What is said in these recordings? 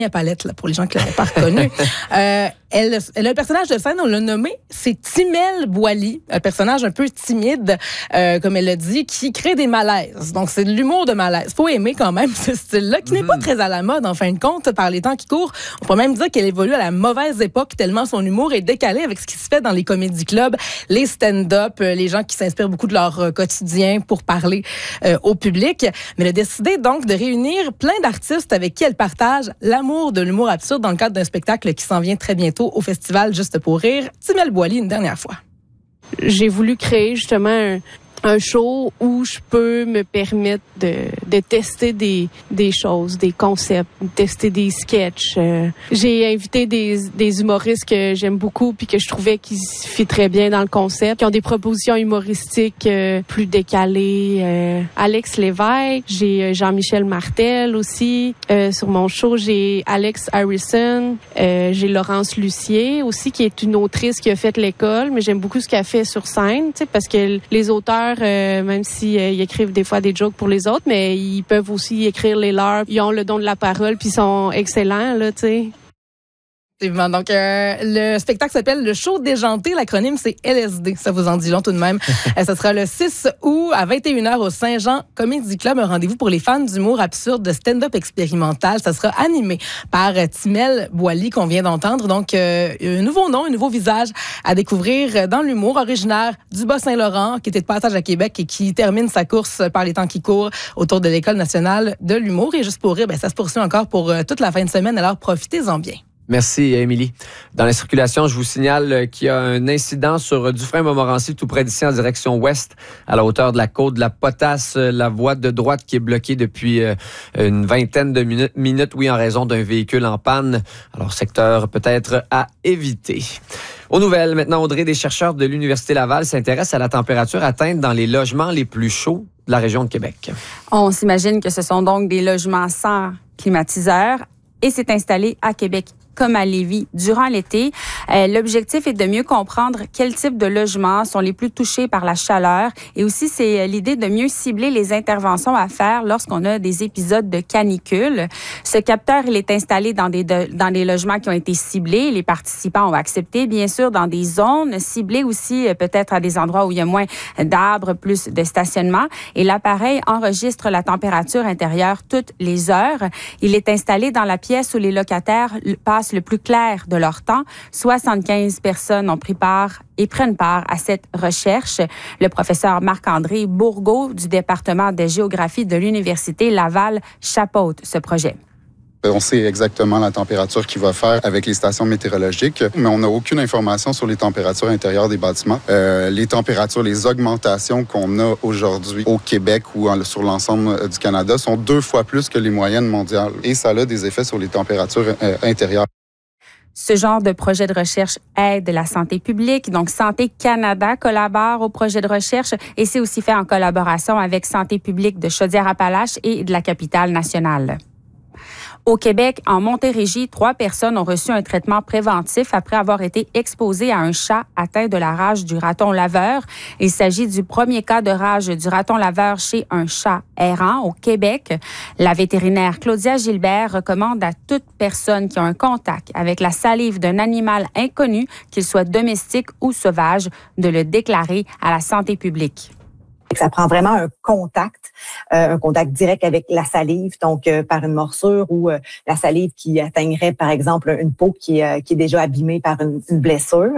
à Palette, là, pour les gens qui ne l'avaient pas reconnu. Elle a le personnage de scène, on l'a nommé, c'est Timel Boily, un personnage un peu timide, comme elle l'a dit, qui crée des malaises. Donc, c'est de l'humour de malaise. Faut aimer quand même ce style-là, qui n'est pas très à la mode, en fin de compte, par les temps qui courent. On peut même dire qu'elle évolue à la mauvaise époque, tellement son humour est décalé avec ce qui se fait dans les comédie clubs, les stand-up, les gens qui s'inspirent beaucoup de leur quotidien pour parler au public. Mais elle a décidé donc de réunir plein d'artistes avec qui elle partage l'amour de l'humour absurde dans le cadre d'un spectacle qui s'en vient très bientôt au festival Juste pour rire. Timel Boily, une dernière fois. J'ai voulu créer justement un show où je peux me permettre de tester des choses, des concepts, tester des sketchs. J'ai invité des humoristes que j'aime beaucoup puis que je trouvais qu'ils fit très bien dans le concept, qui ont des propositions humoristiques plus décalées. Alex Lévesque, j'ai Jean-Michel Martel aussi. Sur mon show, j'ai Alex Harrison, j'ai Laurence Lucier aussi, qui est une autrice qui a fait l'école, mais j'aime beaucoup ce qu'elle fait sur scène, parce que les auteurs, même s'ils écrivent des fois des jokes pour les autres, mais ils peuvent aussi écrire les leurs. Ils ont le don de la parole, puis ils sont excellents, là, tu sais. Donc, le spectacle s'appelle Le Show déjanté. L'acronyme, c'est LSD. Ça vous en dit long tout de même. Ça sera le 6 août à 21h au Saint-Jean Comedy Club. Un rendez-vous pour les fans d'humour absurde, de stand-up expérimental. Ça sera animé par Timel Boily, qu'on vient d'entendre. Donc, un nouveau nom, un nouveau visage à découvrir dans l'humour originaire du Bas-Saint-Laurent, qui était de passage à Québec et qui termine sa course par les temps qui courent autour de l'École nationale de l'humour. Et juste pour rire, ça se poursuit encore pour toute la fin de semaine. Alors, profitez-en bien. Merci, Émilie. Dans la circulation, je vous signale qu'il y a un incident sur Dufresne-Montmorency, tout près d'ici, en direction ouest, à la hauteur de la côte de la Potasse. La voie de droite qui est bloquée depuis une vingtaine de minutes, en raison d'un véhicule en panne. Alors, secteur peut-être à éviter. Aux nouvelles, maintenant, Audrey, des chercheurs de l'Université Laval s'intéressent à la température atteinte dans les logements les plus chauds de la région de Québec. On s'imagine que ce sont donc des logements sans climatiseur et c'est installé à Québec comme à Lévis durant l'été. L'objectif est de mieux comprendre quel type de logements sont les plus touchés par la chaleur et aussi c'est l'idée de mieux cibler les interventions à faire lorsqu'on a des épisodes de canicule. Ce capteur, il est installé dans des logements qui ont été ciblés. Les participants ont accepté, bien sûr, dans des zones ciblées aussi, peut-être à des endroits où il y a moins d'arbres, plus de stationnement. Et l'appareil enregistre la température intérieure toutes les heures. Il est installé dans la pièce où les locataires passent le plus clair de leur temps. 75 personnes ont pris part et prennent part à cette recherche. Le professeur Marc-André Bourgault du département de géographie de l'Université Laval chapeaute ce projet. On sait exactement la température qu'il va faire avec les stations météorologiques, mais on n'a aucune information sur les températures intérieures des bâtiments. Les températures, les augmentations qu'on a aujourd'hui au Québec ou sur l'ensemble du Canada sont 2 fois plus que les moyennes mondiales. Et ça a des effets sur les températures intérieures. Ce genre de projet de recherche aide la santé publique. Donc, Santé Canada collabore au projet de recherche et c'est aussi fait en collaboration avec Santé publique de Chaudière-Appalaches et de la Capitale-Nationale. Au Québec, en Montérégie, 3 personnes ont reçu un traitement préventif après avoir été exposées à un chat atteint de la rage du raton laveur. Il s'agit du premier cas de rage du raton laveur chez un chat errant au Québec. La vétérinaire Claudia Gilbert recommande à toute personne qui a un contact avec la salive d'un animal inconnu, qu'il soit domestique ou sauvage, de le déclarer à la santé publique. Ça prend vraiment un contact direct avec la salive, donc par une morsure ou la salive qui atteindrait, par exemple, une peau qui est déjà abîmée par une blessure.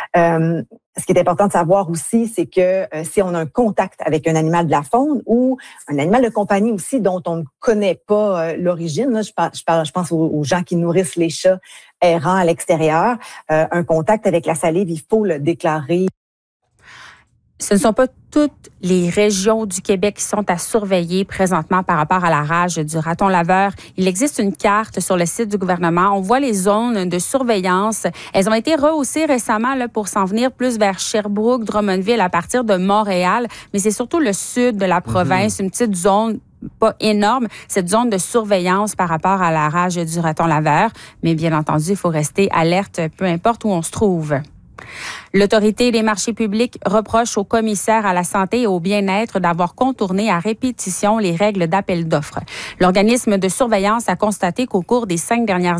Ce qui est important de savoir aussi, c'est que si on a un contact avec un animal de la faune ou un animal de compagnie aussi dont on ne connaît pas l'origine, là, je pense aux gens qui nourrissent les chats errants à l'extérieur, un contact avec la salive, il faut le déclarer. Ce ne sont pas toutes les régions du Québec qui sont à surveiller présentement par rapport à la rage du raton laveur. Il existe une carte sur le site du gouvernement. On voit les zones de surveillance. Elles ont été rehaussées récemment là, pour s'en venir plus vers Sherbrooke, Drummondville, à partir de Montréal. Mais c'est surtout le sud de la province, une petite zone pas énorme, cette zone de surveillance par rapport à la rage du raton laveur. Mais bien entendu, il faut rester alerte, peu importe où on se trouve. L'Autorité des marchés publics reproche au commissaire à la santé et au bien-être d'avoir contourné à répétition les règles d'appel d'offres. L'organisme de surveillance a constaté qu'au cours des 5 dernières